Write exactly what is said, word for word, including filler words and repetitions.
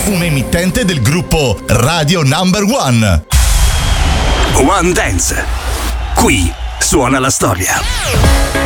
un'emittente del gruppo Radio Number One. One Dance. Qui suona la storia.